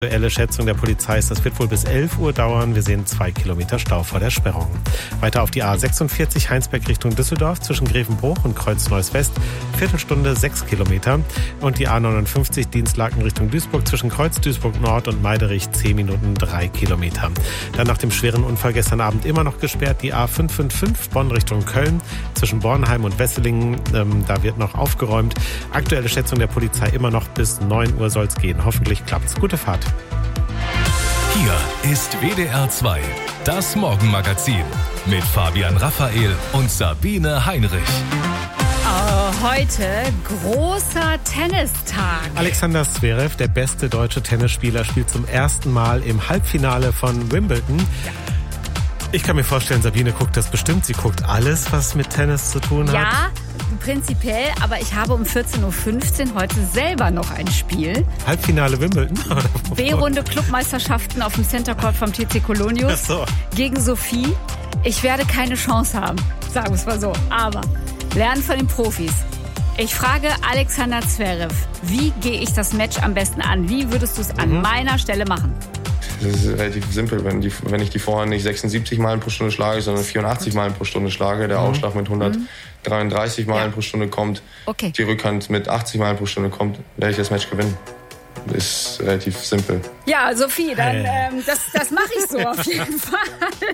Aktuelle Schätzung der Polizei ist, das wird wohl bis 11 Uhr dauern. Wir sehen 2 Kilometer Stau vor der Sperrung. Weiter auf die A46 Heinsberg Richtung Düsseldorf zwischen Grevenbruch und Kreuz-Neuss West. Viertelstunde 6 Kilometer. Und die A59 Dienstlaken Richtung Duisburg zwischen Kreuz Duisburg Nord und Meiderich 10 Minuten 3 Kilometer. Dann nach dem schweren Unfall gestern Abend immer noch gesperrt die A555 Bonn Richtung Köln zwischen Bornheim und Wesseling. Da wird noch aufgeräumt. Aktuelle Schätzung der Polizei immer noch bis 9 Uhr soll es gehen. Hoffentlich klappt's. Gute Fahrt. Hier ist WDR 2, das Morgenmagazin mit Fabian Raphael und Sabine Heinrich. Heute großer Tennistag. Alexander Zverev, der beste deutsche Tennisspieler, spielt zum ersten Mal im Halbfinale von Wimbledon. Ja. Ich kann mir vorstellen, Sabine guckt das bestimmt. Sie guckt alles, was mit Tennis zu tun hat. Ja, prinzipiell, aber ich habe um 14.15 Uhr heute selber noch ein Spiel. Halbfinale Wimbledon? B-Runde Clubmeisterschaften auf dem Center Court vom TC Kolonius gegen Sophie. Ich werde keine Chance haben, sagen wir es mal so. Aber lernen von den Profis. Ich frage Alexander Zverev, wie gehe ich das Match am besten an? Wie würdest du es an meiner Stelle machen? Das ist relativ simpel. Wenn ich die Vorhand nicht 76 Meilen pro Stunde schlage, sondern 84 Meilen pro Stunde schlage, der Ausschlag mit 133 Meilen pro Stunde kommt, die Rückhand mit 80 Meilen pro Stunde kommt, werde ich das Match gewinnen. Das ist relativ simpel. Ja, Sophie, dann das mache ich so auf jeden Fall.